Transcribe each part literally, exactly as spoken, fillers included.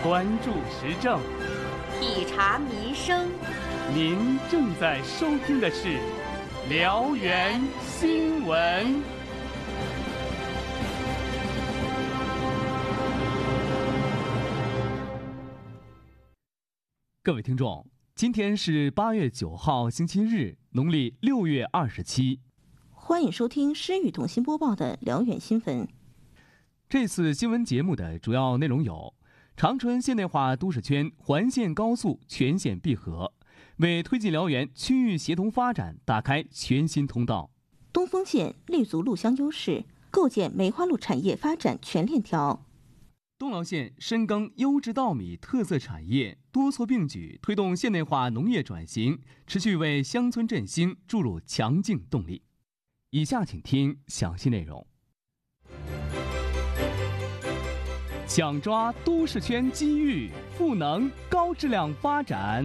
关注时政， 体察民生。 您正在收听的是辽源新闻。各位听众，今天是八月九号，星期日，农历六月二十七。 欢迎收听施雨同新播报的辽源新闻。 这次新闻节目的主要内容有：长春现代化都市圈环线高速全线闭合，为推进辽源区域协同发展打开全新通道； 东丰县立足陆乡优势，构建梅花鹿产业发展全链条； 东辽县深耕优质稻米特色产业，多措并举推动现代化农业转型，持续为乡村振兴注入强劲动力。以下请听详细内容。抢抓都市圈机遇，赋能高质量发展。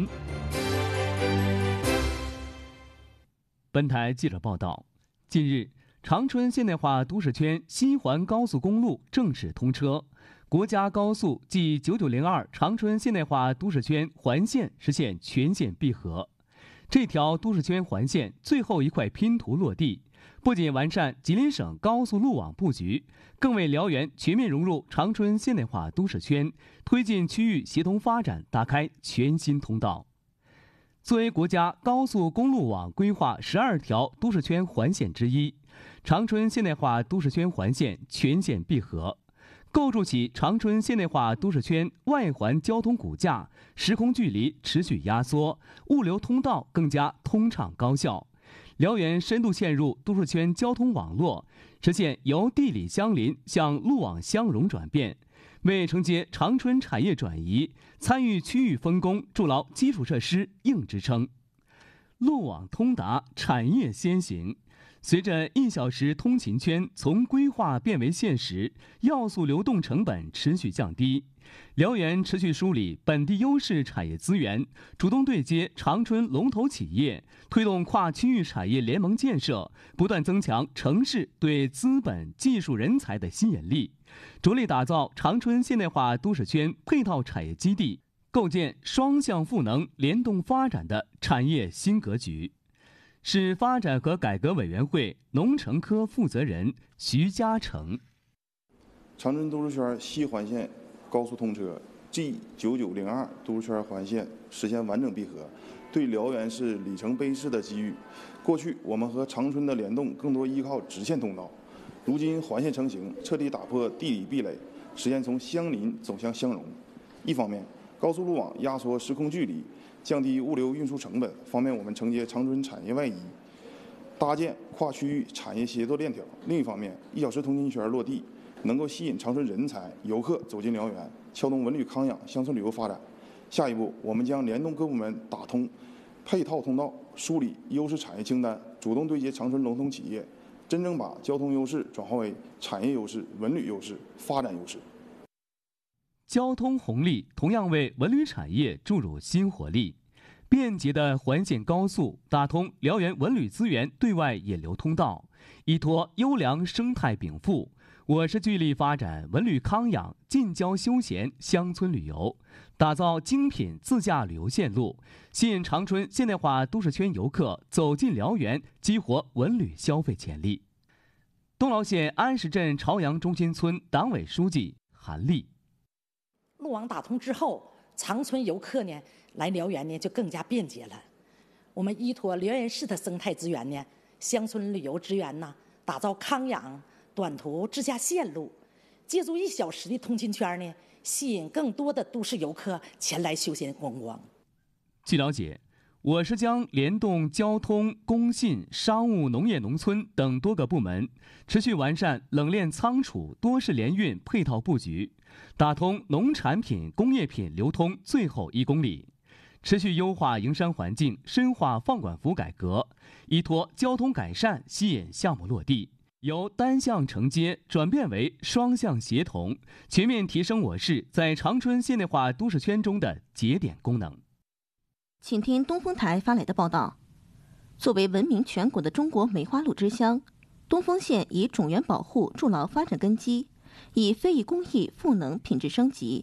本台记者报道，近日，长春现代化都市圈西环高速公路正式通车，国家高速 G 九九零二长春现代化都市圈环线实现全线闭合。这条都市圈环线最后一块拼图落地，不仅完善吉林省高速路网布局，更为辽源全面融入长春现代化都市圈、推进区域协同发展打开全新通道。作为国家高速公路网规划十二条都市圈环线之一，长春现代化都市圈环线全线闭合，构筑起长春现代化都市圈外环交通骨架，时空距离持续压缩，物流通道更加通畅高效。辽源深度嵌入都市圈交通网络，实现由地理相邻向路网相融转变，为承接长春产业转移、参与区域分工筑牢基础设施硬支撑。路网通达，产业先行。随着一小时通勤圈从规划变为现实，要素流动成本持续降低，辽源持续梳理本地优势产业资源，主动对接长春龙头企业，推动跨区域产业联盟建设，不断增强城市对资本、技术人才的吸引力，着力打造长春现代化都市圈配套产业基地，构建双向赋能、联动发展的产业新格局。市发展和改革委员会农城科负责人徐嘉诚： 长春都市圈西环线高速通车 G 九九零二都市圈环线实现完整闭合，对辽源是里程碑式的机遇。过去我们和长春的联动更多依靠直线通道，如今环线成型，彻底打破地理壁垒，实现从相邻走向相融。一方面，高速路网压缩时空距离，降低物流运输成本，方便我们承接长春产业外移，搭建跨区域产业协作链条；另一方面，一小时通勤圈落地，能够吸引长春人才、游客走进辽源，撬动文旅康养、乡村旅游发展。下一步，我们将联动各部门，打通配套通道，梳理优势产业清单，主动对接长春龙头企业，真正把交通优势转化为产业优势、文旅优势、发展优势。 交通红利同样为文旅产业注入新活力。便捷的环线高速打通辽源文旅资源对外引流通道，依托优良生态禀赋，我市聚力发展文旅康养、近郊休闲乡村旅游，打造精品自驾旅游线路，吸引长春现代化都市圈游客走进辽源，激活文旅消费潜力。东辽县安石镇朝阳中心村党委书记韩丽： 路网打通之后，长春游客呢来辽源呢就更加便捷了。我们依托辽源市的生态资源呢，乡村旅游资源呢，打造康养短途自驾线路，借助一小时的通勤圈呢，吸引更多的都市游客前来休闲观光。 据了解，我市将联动交通、工信、商务、农业农村等多个部门，持续完善冷链仓储多式联运配套布局，打通农产品、工业品流通最后一公里，持续优化营商环境，深化放管服改革，依托交通改善吸引项目落地，由单向承接转变为双向协同，全面提升我市在长春现代化都市圈中的节点功能。 请听东风台发来的报道。作为闻名全国的中国梅花鹿之乡，东丰县以种源保护筑牢发展根基，以非遗工艺赋能品质升级，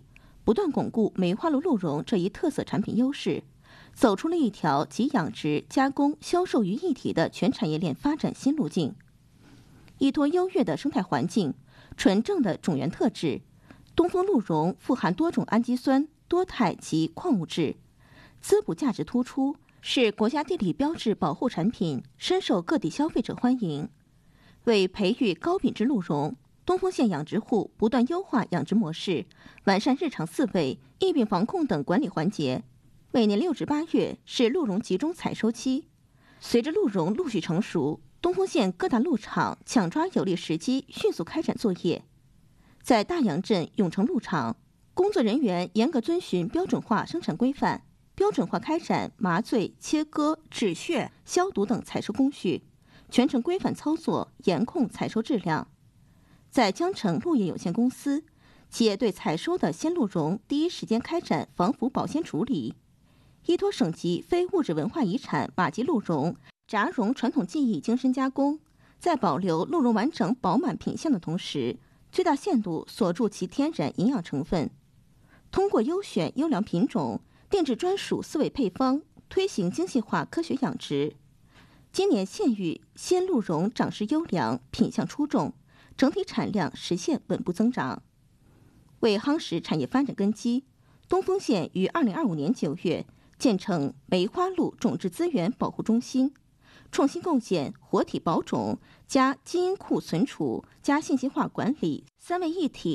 不断巩固梅花鹿鹿茸这一特色产品优势，走出了一条集养殖、加工、销售于一体的全产业链发展新路径。依托优越的生态环境、纯正的种源特质，东风鹿茸富含多种氨基酸、多肽及矿物质，滋补价值突出，是国家地理标志保护产品，深受各地消费者欢迎。为培育高品质鹿茸，东丰县养殖户不断优化养殖模式，完善日常饲喂、疫病防控等管理环节。每年六至八月是鹿茸集中采收期，随着鹿茸陆续成熟，东丰县各大鹿场抢抓有利时机，迅速开展作业。在大杨镇永成鹿场，工作人员严格遵循标准化生产规范，标准化开展麻醉、切割、止血、消毒等采收工序，全程规范操作，严控采收质量。在江城鹿业有限公司，企业对采收的鲜鹿茸第一时间开展防腐保鲜处理，依托省级非物质文化遗产马吉鹿茸炸茸传统技艺精深加工，在保留鹿茸完整饱满品相的同时，最大限度锁住其天然营养成分。通过优选优良品种，定制专属饲喂配方，推行精细化科学养殖。今年县域鲜鹿茸长势优良，品相出众，整体产量实现稳步增长。为夯实产业发展根基，东丰县于二零二五年九月建成梅花鹿种质资源保护中心，创新构建活体保种加基因库存储加信息化管理三位一体